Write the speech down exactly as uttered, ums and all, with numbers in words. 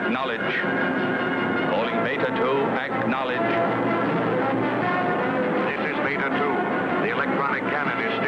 acknowledge. Calling Beta two, acknowledge. This is Beta two. The electronic cannon is